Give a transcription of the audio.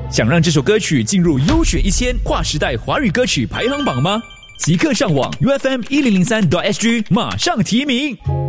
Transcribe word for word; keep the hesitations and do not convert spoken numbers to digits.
想让这首歌曲进入优选一千划时代华语歌曲排行榜吗？即刻上网 U F M 一零零三 点 S G 马上提名。